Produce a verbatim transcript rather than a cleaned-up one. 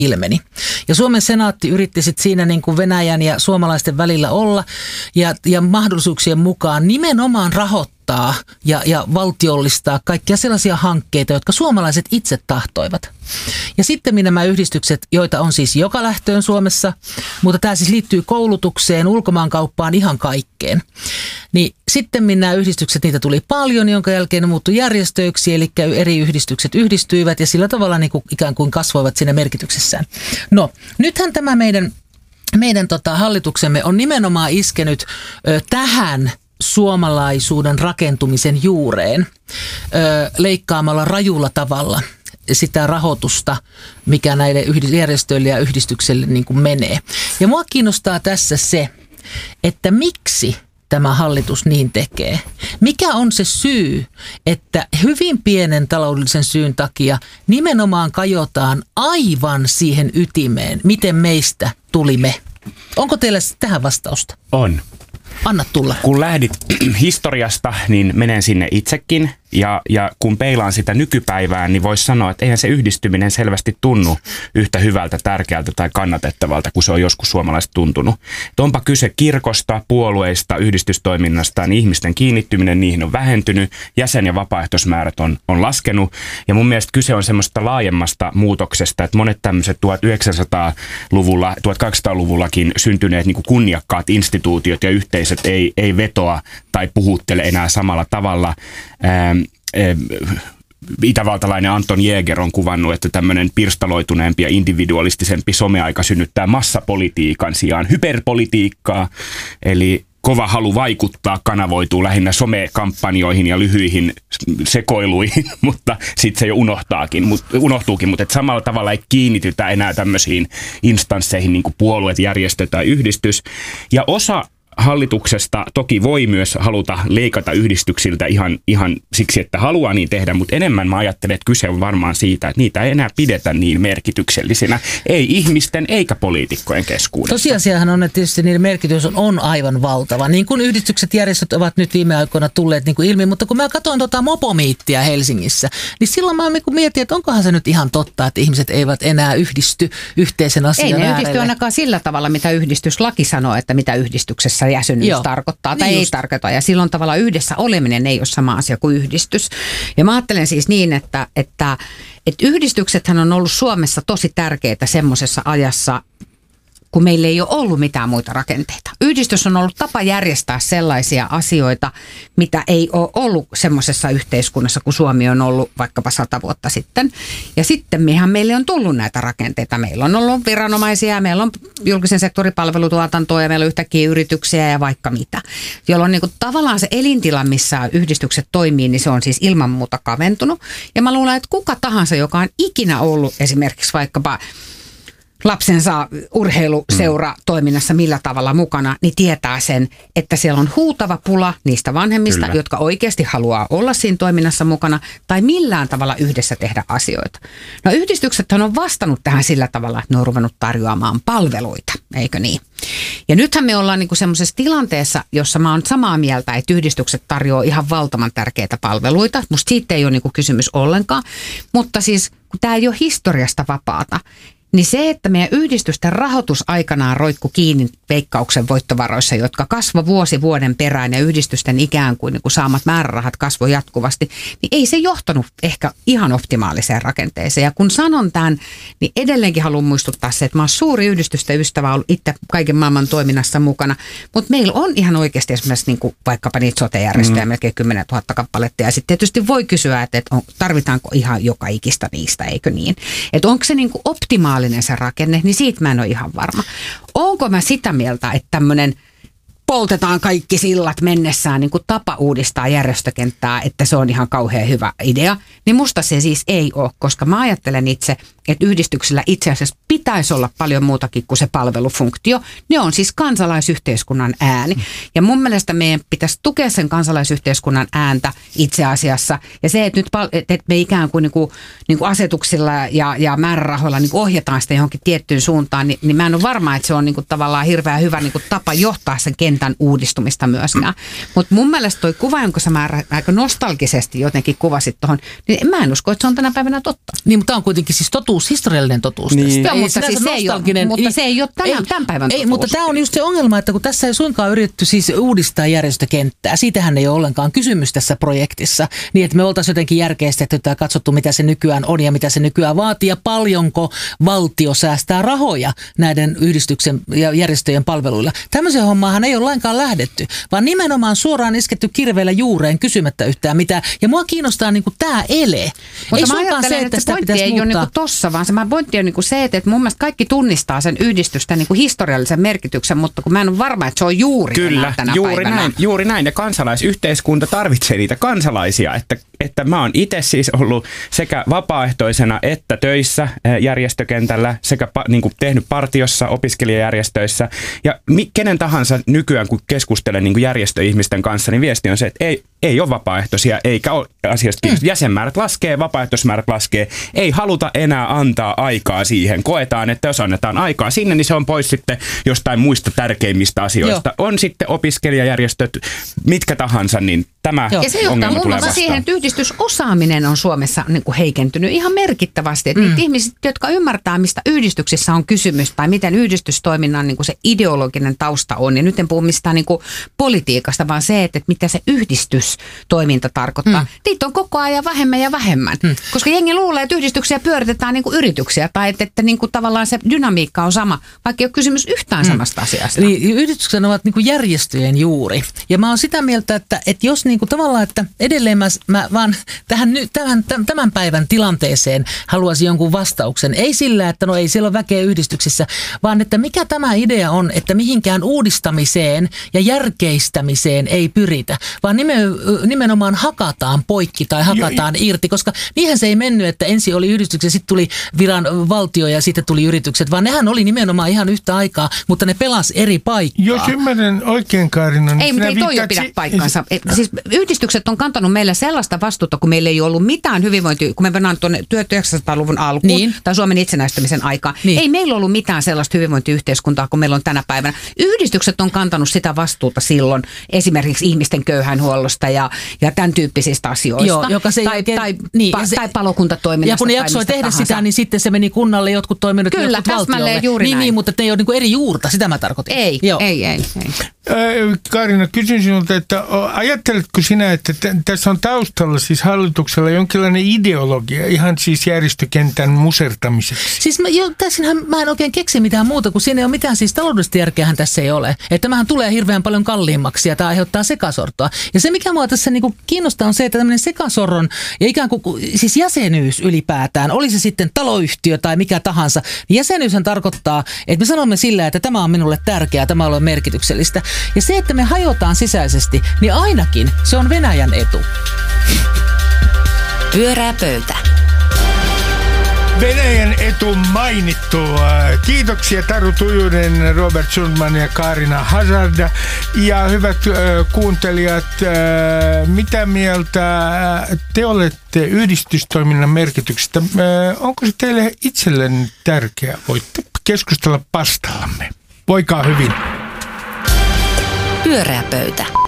ilmeni. Ja Suomen senaatti yritti sitten siinä niin kuin Venäjän ja suomalaisten välillä olla ja, ja mahdollisuuksien mukaan nimenomaan rahoittaa ja, ja valtiollistaa kaikkia sellaisia hankkeita, jotka suomalaiset itse tahtoivat. Ja sitten nämä yhdistykset, joita on siis joka lähtöön Suomessa, mutta tämä siis liittyy koulutukseen, ulkomaankauppaan, ihan kaikkeen. Niin sitten nämä yhdistykset, niitä tuli paljon, jonka jälkeen ne muuttui järjestöiksi, eli eri yhdistykset yhdistyivät ja sillä tavalla niin kuin ikään kuin kasvoivat siinä merkityksessään. No, nythän tämä meidän, meidän tota, hallituksemme on nimenomaan iskenyt ö, tähän suomalaisuuden rakentumisen juureen ö, leikkaamalla rajulla tavalla sitä rahoitusta, mikä näille järjestöille ja yhdistyksille niin kuin menee. Ja mua kiinnostaa tässä se, että miksi tämä hallitus niin tekee. Mikä on se syy, että hyvin pienen taloudellisen syyn takia nimenomaan kajotaan aivan siihen ytimeen, miten meistä tuli me? Onko teillä tähän vastausta? On. Anna tulla. Kun lähdit historiasta, niin menen sinne itsekin. Ja, ja kun peilaan sitä nykypäivään, niin voisi sanoa, että eihän se yhdistyminen selvästi tunnu yhtä hyvältä, tärkeältä tai kannatettavalta, kuin se on joskus suomalaiset tuntunut. Et onpa kyse kirkosta, puolueista, yhdistystoiminnasta, niin ihmisten kiinnittyminen niihin on vähentynyt, jäsen- ja vapaaehtoismäärät on, on laskenut. Ja mun mielestä kyse on semmoista laajemmasta muutoksesta, että monet tämmöiset tuhatyhdeksänsataaluvulla, tuhatkaksisataaluvullakin syntyneet niin kuin kunniakkaat instituutiot ja yhteisöt ei, ei vetoa tai puhuttele enää samalla tavalla. Ähm, Itävaltalainen Anton Jäger on kuvannut, että tämmöinen pirstaloituneempi ja individualistisempi someaika synnyttää massapolitiikan sijaan hyperpolitiikkaa, eli kova halu vaikuttaa kanavoituu lähinnä somekampanjoihin ja lyhyihin sekoiluihin, mutta sitten se jo unohtaakin, mut, unohtuukin, mutta et samalla tavalla ei kiinnitytä enää tämmöisiin instansseihin niin kuin puolueet, järjestö tai yhdistys. Ja osa hallituksesta toki voi myös haluta leikata yhdistyksiltä ihan, ihan siksi, että haluaa niin tehdä, mutta enemmän mä ajattelen, että kyse on varmaan siitä, että niitä ei enää pidetä niin merkityksellisinä, ei ihmisten eikä poliitikkojen keskuudessa. Tosiasiahan on, että tietysti niiden merkitys on, on aivan valtava, niin kuin yhdistykset, järjestöt ovat nyt viime aikoina tulleet niin kuin ilmi, mutta kun mä katsoin tuota mopomiittiä Helsingissä, niin silloin mä mietin, että onkohan se nyt ihan totta, että ihmiset eivät enää yhdisty yhteisen asian äärelle. Ei ne äärelle. yhdisty ainakaan sillä tavalla, mitä yhdistyslaki sanoo, että mitä yhdistyksessä jäsenyys Joo. tarkoittaa tai niin ei just. tarkoita. Ja silloin tavallaan yhdessä oleminen ei ole sama asia kuin yhdistys. Ja mä ajattelen siis niin, että, että, että yhdistyksethän on ollut Suomessa tosi tärkeitä semmoisessa ajassa, kun meillä ei ole ollut mitään muita rakenteita. Yhdistys on ollut tapa järjestää sellaisia asioita, mitä ei ole ollut semmoisessa yhteiskunnassa, kun Suomi on ollut vaikkapa sata vuotta sitten. Ja sitten mehän meille on tullut näitä rakenteita. Meillä on ollut viranomaisia, meillä on julkisen sektorin palvelutuotantoa ja meillä on yhtäkkiä yrityksiä ja vaikka mitä. Jolloin niin kuin tavallaan se elintila, missä yhdistykset toimii, niin se on siis ilman muuta kaventunut. Ja mä luulen, että kuka tahansa, joka on ikinä ollut esimerkiksi vaikkapa lapsensa urheiluseura toiminnassa millä tavalla mukana, niin tietää sen, että siellä on huutava pula niistä vanhemmista, Kyllä. jotka oikeasti haluaa olla siinä toiminnassa mukana tai millään tavalla yhdessä tehdä asioita. No yhdistyksethän on vastannut tähän sillä tavalla, että ne on ruvennut tarjoamaan palveluita, eikö niin? Ja nythän me ollaan niinku semmoisessa tilanteessa, jossa mä oon samaa mieltä, että yhdistykset tarjoaa ihan valtavan tärkeitä palveluita. Musta siitä ei ole niinku kysymys ollenkaan, mutta siis kun tämä ei ole historiasta vapaata, niin se, että meidän yhdistysten rahoitus aikanaan roikku kiinni Veikkauksen voittovaroissa, jotka kasvoi vuosi vuoden perään ja yhdistysten ikään kuin, niin kuin saamat määrärahat kasvoi jatkuvasti, niin ei se johtanut ehkä ihan optimaaliseen rakenteeseen. Ja kun sanon tämän, niin edelleenkin haluan muistuttaa se, että mä oon suuri yhdistysten ystävä, ollut itse kaiken maailman toiminnassa mukana, mutta meillä on ihan oikeasti esimerkiksi niin kuin vaikkapa niitä sote-järjestöjä, mm. melkein kymmenen tuhatta kappaletta. Ja sitten tietysti voi kysyä, että, että on, tarvitaanko ihan joka ikistä niistä, eikö niin? Että onko se niin kuin optimaalinen se rakenne, niin siitä mä en ole ihan varma. Onko mä sitä mieltä, että tämmöinen poltetaan kaikki sillat mennessään niin kuin tapa uudistaa järjestökenttää, että se on ihan kauhean hyvä idea, niin musta se siis ei ole, koska mä ajattelen itse, että yhdistyksillä itse asiassa pitäisi olla paljon muutakin kuin se palvelufunktio. Ne on siis kansalaisyhteiskunnan ääni. Ja mun mielestä meidän pitäisi tukea sen kansalaisyhteiskunnan ääntä itse asiassa. Ja se, että nyt että me ikään kuin, niin kuin, niin kuin asetuksilla ja, ja määrärahoilla niin kuin ohjataan sitä johonkin tiettyyn suuntaan, niin, niin mä en ole varma, että se on niin kuin tavallaan hirveän hyvä niin kuin tapa johtaa sen kentän uudistumista myöskään. Mutta mun mielestä toi kuva, jonka sä määrä, aika nostalgisesti jotenkin kuvasit tuohon, niin mä en usko, että se on tänä päivänä totta. Niin, mutta tämä on kuitenkin siis totuus totuus, historiallinen totuus niin. tästä. Joo, mutta, siis se ei ole, mutta se ei ole tämän, ei, tämän päivän ei, totuus. Mutta tämä on just se ongelma, että kun tässä ei suinkaan yritetty siis uudistaa järjestökenttää, siitähän ei ole ollenkaan kysymys tässä projektissa, niin että me oltaisiin jotenkin järkeistetty tai katsottu, mitä se nykyään on ja mitä se nykyään vaatii ja paljonko valtio säästää rahoja näiden yhdistyksen ja järjestöjen palveluilla. Tämmöisen hommaahan ei ole lainkaan lähdetty, vaan nimenomaan suoraan isketty kirveellä juureen kysymättä yhtään mitään. Ja mua kiinnostaa niin kuin tämä ele. Mutta ei mä ajattelen, se, että, että sitä pointti ei ole niin tossa, vaan se pointti on niin se, että mun mielestä kaikki tunnistaa sen yhdistysten niin historiallisen merkityksen, mutta kun mä en ole varma, että se on juuri Kyllä, tänä juuri päivänä. näin, juuri näin. Ja kansalaisyhteiskunta tarvitsee niitä kansalaisia, että, että mä oon itse siis ollut sekä vapaaehtoisena että töissä järjestökentällä, sekä pa, niin kuin tehnyt partiossa, opiskelijajärjestöissä. Ja mi, kenen tahansa nykyään, kun keskustelen niin kuin järjestöihmisten kanssa, niin viesti on se, että ei, ei ole vapaaehtoisia, eikä ole asiasta mm. jäsenmäärät laskee, vapaaehtoismäärät laskee. Ei haluta enää antaa aikaa siihen. Koetaan, että jos annetaan aikaa sinne, niin se on pois sitten jostain muista tärkeimmistä asioista. Joo. On sitten opiskelijajärjestöt, mitkä tahansa, niin tämä Joo. Ja se johtaa muun muassa siihen, että yhdistysosaaminen on Suomessa niin kuin heikentynyt ihan merkittävästi. Että mm. niitä ihmiset, jotka ymmärtää, mistä yhdistyksissä on kysymys tai miten yhdistystoiminnan niin kuin se ideologinen tausta on. Ja nyt en puhu mistään niin kuin politiikasta, vaan se, että mitä se yhdistystoiminta tarkoittaa. Mm. Niitä on koko ajan vähemmän ja vähemmän. Mm. Koska jengi luulee, että yhdistyksiä pyöritetään niin kuin yrityksiä tai että, että niin kuin tavallaan se dynamiikka on sama, vaikka ei ole kysymys yhtään mm. samasta asiasta. Niin, yhdistykset ovat niin kuin järjestöjen juuri. Ja mä oon sitä mieltä, että, että jos niin kuin tavallaan, että edelleen mä, mä vaan tähän, tämän, tämän päivän tilanteeseen haluaisin jonkun vastauksen. Ei sillä, että no ei siellä ole väkeä yhdistyksissä, vaan että mikä tämä idea on, että mihinkään uudistamiseen ja järkeistämiseen ei pyritä, vaan nimenomaan hakataan poikki tai hakataan jo, irti, koska niinhän se ei mennyt, että ensin oli yhdistykset, sitten tuli viran valtio ja sitten tuli yritykset, vaan nehän oli nimenomaan ihan yhtä aikaa, mutta ne pelas eri paikkaa. Jos ymmärrän oikein, Kaarina. Niin ei, mutta ei toi jo pidä paikkaansa. Siis yhdistykset on kantanut meillä sellaista vastuuta, kun meillä ei ollut mitään hyvinvointia, kun me mennään tuonne tuhatyhdeksänsataaluvun alkuun niin. tai Suomen itsenäistymisen aikaan. Niin. Ei meillä ollut mitään sellaista hyvinvointiyhteiskuntaa, kun meillä on tänä päivänä. Yhdistykset on kantanut sitä vastuuta silloin esimerkiksi ihmisten köyhäinhuollosta ja, ja tämän tyyppisistä asioista. Joo, joka se, tai, tai, niin, pa, se, tai palokuntatoiminnasta. Ja kun ne jaksoi tehdä tahansa. sitä, niin sitten se meni kunnalle jotkut toiminnot Kyllä, jotkut valtiolle. Juuri niin, näin. niin, mutta ne ei ole niin eri juurta, sitä mä tarkoitin. Ei, Joo. ei, ei. ei. Kaarina, kysyn sinulta, että ajatteletko sinä, että t- tässä on taustalla siis hallituksella jonkinlainen ideologia, ihan siis järjestökentän musertamiseksi? Siis mä, jo, tässähän mä en oikein keksi mitään muuta, kun siinä ei ole mitään siis taloudellista järkeähän tässä ei ole. Että tämähän tulee hirveän paljon kalliimmaksi ja tämä aiheuttaa sekasortoa. Ja se, mikä mua tässä niinku kiinnostaa, on se, että tämmöinen sekasorron ja ikään kuin siis jäsenyys ylipäätään, oli se sitten taloyhtiö tai mikä tahansa, niin jäsenyyshän tarkoittaa, että me sanomme sillä, että tämä on minulle tärkeää, tämä on merkityksellistä. Ja se, että me hajotaan sisäisesti, niin ainakin se on Venäjän etu. Pyörää pöytä. Venäjän etu mainittu. Kiitoksia Taru Tujunen, Robert Sundman ja Kaarina Hazard. Ja hyvät äh, kuuntelijat, äh, mitä mieltä te olette yhdistystoiminnan merkityksestä? Äh, onko se teille itsellenne tärkeää? Voitte keskustella pastallamme. Voikaa hyvin. Pyöreä pöytä.